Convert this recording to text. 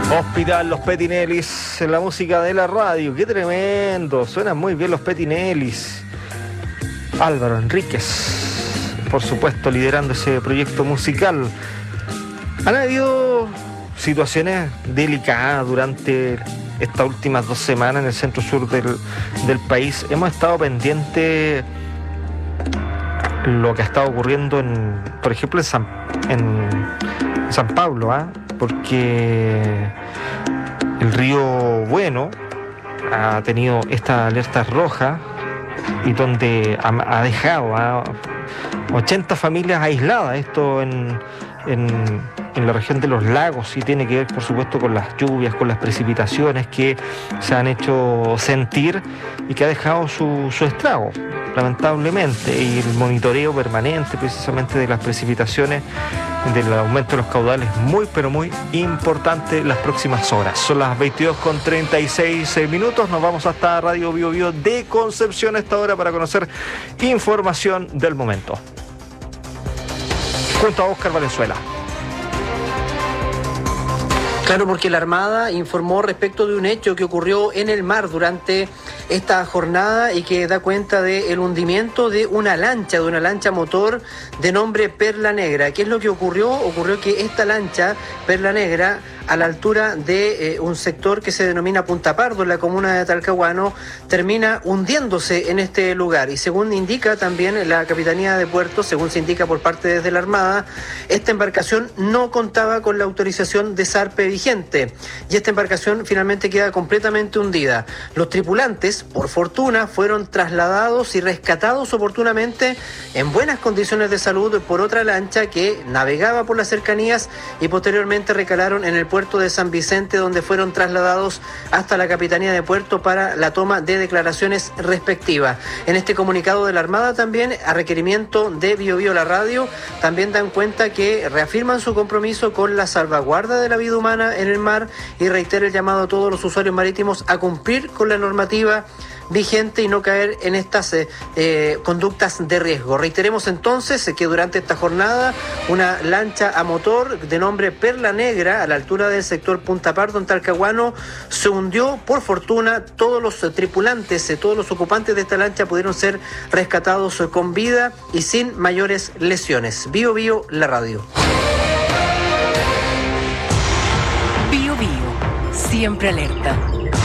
Hospital Los Petinellis, la música de la radio, qué tremendo, suenan muy bien los Petinellis. Álvaro Enríquez, por supuesto, liderando ese proyecto musical. Han habido situaciones delicadas durante estas últimas 2 semanas en el centro sur del país. Hemos estado pendientes lo que ha estado ocurriendo por ejemplo, en San Pablo, porque el río Bueno ha tenido esta alerta roja y donde ha dejado a 80 familias aisladas, esto en la región de los lagos, y tiene que ver, por supuesto, con las lluvias, con las precipitaciones que se han hecho sentir y que ha dejado su estrago, lamentablemente, y el monitoreo permanente precisamente de las precipitaciones, del aumento de los caudales, muy pero muy importante las próximas horas. Son las 22:36 minutos, nos vamos hasta Radio Bio Bio de Concepción a esta hora para conocer información del momento. Junto a Oscar Valenzuela. Claro, porque la Armada informó respecto de un hecho que ocurrió en el mar durante esta jornada y que da cuenta del hundimiento de una lancha motor de nombre Perla Negra. ¿Qué es lo que ocurrió? Ocurrió que esta lancha, Perla Negra, a la altura de un sector que se denomina Punta Pardo, en la comuna de Talcahuano, termina hundiéndose en este lugar. Y según indica también la Capitanía de Puerto, según se indica por parte desde la Armada, esta embarcación no contaba con la autorización de zarpe vigente y esta embarcación finalmente queda completamente hundida. Los tripulantes, por fortuna, fueron trasladados y rescatados oportunamente en buenas condiciones de salud por otra lancha que navegaba por las cercanías y posteriormente recalaron en el puerto de San Vicente, donde fueron trasladados hasta la Capitanía de Puerto para la toma de declaraciones respectivas. En este comunicado de la Armada también, a requerimiento de Bio Bio la radio, también dan cuenta que reafirman su compromiso con la salvaguarda de la vida humana en el mar y reitera el llamado a todos los usuarios marítimos a cumplir con la normativa vigente y no caer en estas conductas de riesgo. Reiteremos entonces que durante esta jornada una lancha a motor de nombre Perla Negra a la altura del sector Punta Pardo en Talcahuano se hundió. Por fortuna, todos los tripulantes, todos los ocupantes de esta lancha pudieron ser rescatados con vida y sin mayores lesiones. Bio Bio, la radio. Bio Bio, siempre alerta.